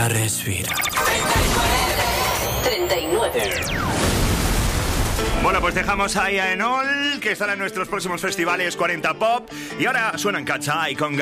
Respira. 39. Bueno, pues dejamos ahí a Enol, que estará en nuestros próximos festivales 40 Pop. Y ahora suenan Catch Eye con